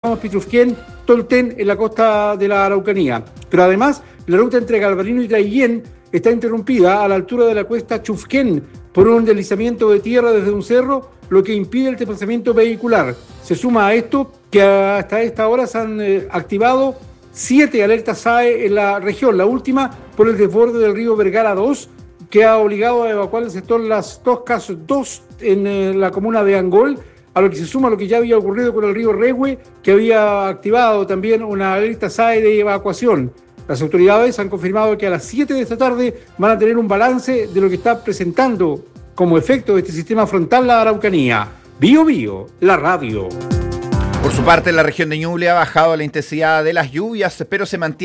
Pitrufquén, Tolten en la costa de la Araucanía. Pero además, la ruta entre Galvarino y Traillén está interrumpida a la altura de la cuesta Chufquén por un deslizamiento de tierra desde un cerro, lo que impide el desplazamiento vehicular. Se suma a esto que hasta esta hora se han activado 7 alertas SAE en la región, la última por el desborde del río Vergara 2, que ha obligado a evacuar el sector Las Toscas 2 en la comuna de Angol, a lo que se suma lo que ya había ocurrido con el río Rehue, que había activado también una alerta SAE de evacuación. Las autoridades han confirmado que a las 7 de esta tarde van a tener un balance de lo que está presentando como efecto de este sistema frontal la Araucanía. Bío Bío, la radio. Por su parte, en la región de Ñuble ha bajado la intensidad de las lluvias, pero se mantiene